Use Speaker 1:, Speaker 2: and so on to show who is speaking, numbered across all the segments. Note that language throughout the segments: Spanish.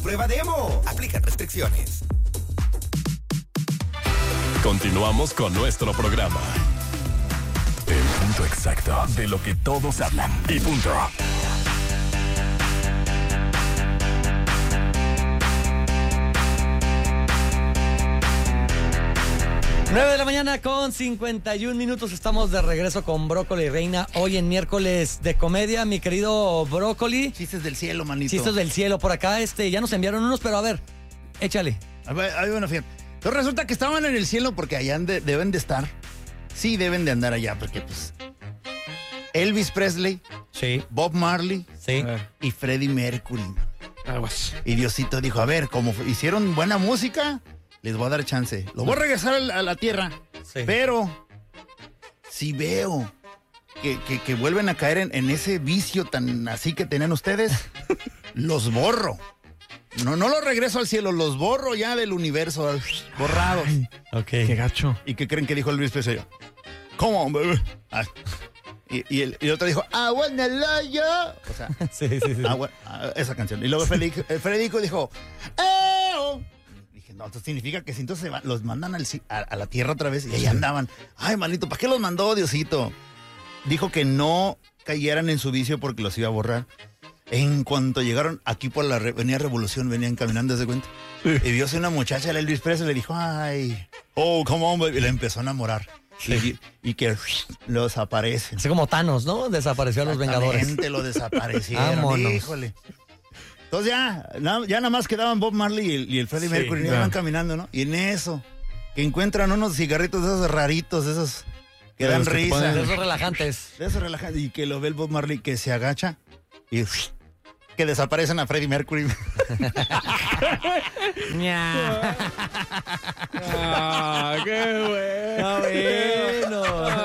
Speaker 1: prueba demo. Aplican restricciones.
Speaker 2: Continuamos con nuestro programa. El punto exacto de lo que todos hablan. Y punto.
Speaker 3: Nueve de la mañana con 51 minutos. Estamos de regreso con Brócoli Reina. Hoy en miércoles de comedia, mi querido Brócoli.
Speaker 4: Chistes del cielo, manito.
Speaker 3: Chistes del cielo. Por acá ya nos enviaron unos, pero a ver, échale.
Speaker 4: Ahí bueno, fíjate. Entonces resulta que estaban en el cielo porque allá deben de estar. Sí, deben de andar allá porque pues Elvis Presley,
Speaker 3: Sí.
Speaker 4: Bob Marley
Speaker 3: Sí.
Speaker 4: y Freddie Mercury.
Speaker 5: Aguas.
Speaker 4: Y Diosito dijo, a ver, como hicieron buena música, les voy a dar chance. Los voy a regresar a la tierra.
Speaker 3: Sí.
Speaker 4: Pero si veo que vuelven a caer en ese vicio tan así que tenían ustedes, los borro. No los regreso al cielo, los borro ya del universo, borrados.
Speaker 3: Ok.
Speaker 5: Qué gacho.
Speaker 4: ¿Y qué creen que dijo Elvis Presley? Come on, baby. Ay. Y el otro dijo, I wanna love you. O sea,
Speaker 3: Sí.
Speaker 4: esa canción. Y luego Federico dijo, ¡eh! Dije, no, esto significa que si entonces los mandan a la tierra otra vez y ahí andaban. Ay, manito, ¿para qué los mandó Diosito? Dijo que no cayeran en su vicio porque los iba a borrar. En cuanto llegaron aquí por la Avenida Revolución, venían caminando, ¿se cuenta? Y viose una muchacha, la Elvis Presley, le dijo, ay, oh, come on, baby. Y la empezó a enamorar.
Speaker 3: Sí.
Speaker 4: Y que los aparecen.
Speaker 3: Así como Thanos, ¿no? Desapareció a los Vengadores.
Speaker 4: Exactamente, lo desaparecieron.
Speaker 3: Vámonos.
Speaker 4: Híjole. Entonces ya nada más quedaban Bob Marley y el Freddie Mercury. Y iban caminando, ¿no? Y en eso, que encuentran unos cigarritos de esos raritos, esos que dan risa.
Speaker 3: De esos relajantes.
Speaker 4: De esos relajantes. Y que lo ve el Bob Marley que se agacha y que desaparecen a Freddie Mercury.
Speaker 5: Ah, qué bueno.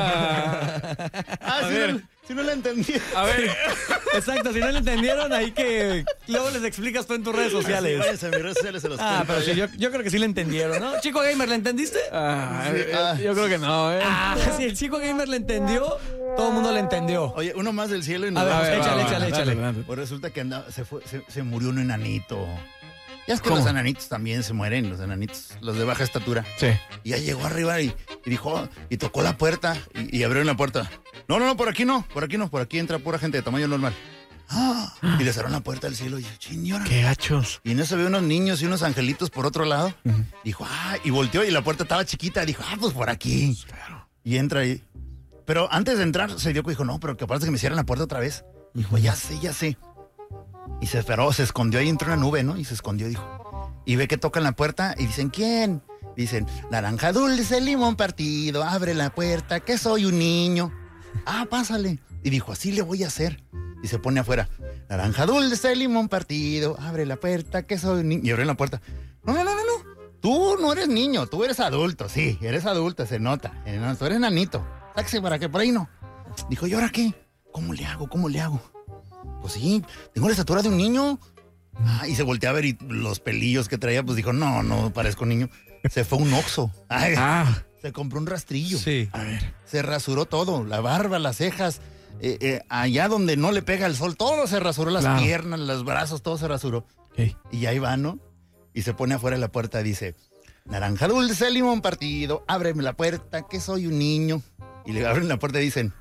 Speaker 4: Si no la entendí.
Speaker 5: A ver,
Speaker 3: Exacto, si no lo entendieron, ahí que luego les explicas tú en tus redes sociales.
Speaker 4: Váyanse a mis redes sociales, se los cuento.
Speaker 3: Pero sí, yo creo que sí le entendieron, ¿no? Chico Gamer, ¿le entendiste?
Speaker 5: yo creo que no, ¿eh?
Speaker 3: Si el Chico Gamer le entendió, todo el mundo le entendió.
Speaker 4: Oye, uno más del cielo y nos
Speaker 3: A ver,
Speaker 4: vamos.
Speaker 3: échale.
Speaker 5: Dale.
Speaker 4: Pues resulta que se murió un enanito. Ya es que los enanitos también se mueren, los enanitos, los de baja estatura.
Speaker 5: Sí.
Speaker 4: Y ya llegó arriba y dijo, y tocó la puerta y abrieron la puerta. No, por aquí no, por aquí entra pura gente de tamaño normal. Y le cerraron la puerta del cielo y yo, señora.
Speaker 5: Qué gachos.
Speaker 4: Y en eso ve unos niños y unos angelitos por otro lado. Dijo, y volteó y la puerta estaba chiquita. Dijo, pues por aquí. Y entra ahí. Pero antes de entrar se dio cuenta y dijo, no, pero que parece que me cierran la puerta otra vez. Dijo, ya sé. Y se esperó, se escondió ahí entre una nube, ¿no? Y se escondió, dijo. Y ve que tocan la puerta y dicen, ¿quién? Dicen, naranja dulce, limón partido, abre la puerta, que soy un niño. Pásale. Y dijo, así le voy a hacer. Y se pone afuera, naranja dulce, limón partido, abre la puerta, que soy un niño. Y abre la puerta. No. Tú no eres niño, tú eres adulto, sí, eres adulto, se nota. No, tú eres nanito. Sáquese para que por ahí no. Dijo, ¿y ahora qué? ¿Cómo le hago? Pues sí, tengo la estatura de un niño. Y se volteó a ver y los pelillos que traía, pues dijo, no parezco niño. Se fue a un Oxxo. Se compró un rastrillo.
Speaker 3: Sí.
Speaker 4: A ver. Se rasuró todo, la barba, las cejas, allá donde no le pega el sol, todo se rasuró, las piernas, los brazos, todo se rasuró.
Speaker 5: Okay.
Speaker 4: Y ahí va, ¿no? Y se pone afuera de la puerta y dice, naranja dulce, limón partido, ábreme la puerta, que soy un niño. Y le abren la puerta y dicen,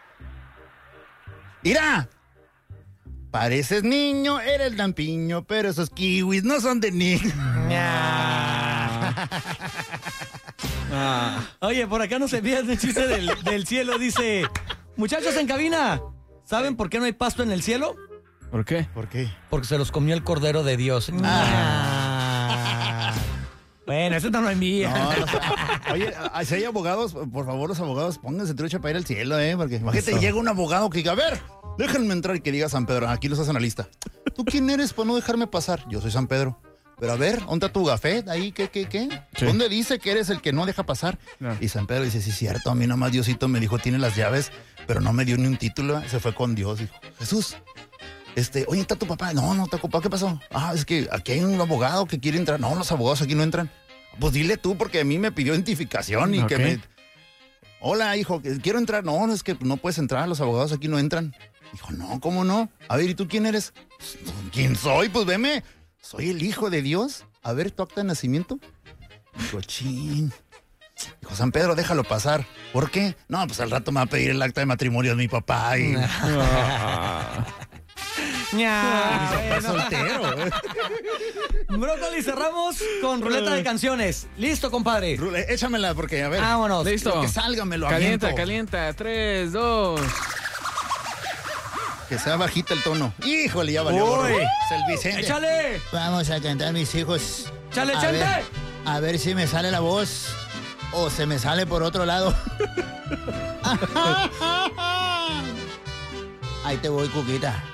Speaker 4: ¡mira! Pareces niño, eres lampiño, pero esos kiwis no son de niño.
Speaker 3: Oye, por acá nos envían el chiste del cielo. Dice, muchachos en cabina, ¿saben por qué no hay pasto en el cielo?
Speaker 5: ¿Por qué?
Speaker 4: ¿Por qué?
Speaker 3: Porque se los comió el Cordero de Dios. Bueno, eso no lo envía.
Speaker 4: Oye, si hay abogados, por favor, los abogados, pónganse trucha para ir al cielo, porque imagínate, llega un abogado que diga, a ver, déjenme entrar y que diga San Pedro, aquí los hacen la lista. ¿Tú quién eres para no dejarme pasar? Yo soy San Pedro. Pero a ver, ¿dónde está tu gafet? Ahí, ¿qué?
Speaker 5: Sí.
Speaker 4: ¿Dónde dice que eres el que no deja pasar?
Speaker 5: No.
Speaker 4: Y San Pedro dice, sí, cierto, a mí nomás Diosito me dijo, tiene las llaves, pero no me dio ni un título, se fue con Dios. Dijo, Jesús, oye, ¿está tu papá? No, está ocupado, ¿qué pasó? Es que aquí hay un abogado que quiere entrar. No, los abogados aquí no entran. Pues dile tú, porque a mí me pidió identificación y que me... Hola, hijo, quiero entrar. No, es que no puedes entrar, los abogados aquí no entran. Dijo, no, ¿cómo no? A ver, ¿y tú quién eres? ¿Quién soy? Pues veme. ¿soy el hijo de Dios? A ver, tu acta de nacimiento. Dijo, chin. Dijo, San Pedro, déjalo pasar. ¿Por qué? No, pues al rato me va a pedir el acta de matrimonio de mi papá y... Mi papá es soltero.
Speaker 3: Brócoli, cerramos con ruleta de canciones. ¿Listo, compadre?
Speaker 4: Échamela porque, a ver.
Speaker 3: Vámonos.
Speaker 5: Listo.
Speaker 4: Que salga, me lo
Speaker 5: Calienta,
Speaker 4: aviento.
Speaker 5: calienta. 3, 2.
Speaker 4: Que sea bajita el tono. Híjole, ya valió. gorro.
Speaker 3: Uy.
Speaker 4: Es el Vicente.
Speaker 3: ¡Échale!
Speaker 4: Vamos a cantar, mis hijos.
Speaker 3: ¡Échale,
Speaker 4: A
Speaker 3: Chente!
Speaker 4: ver, a ver si me sale la voz o se me sale por otro lado. Ahí te voy, Cuquita.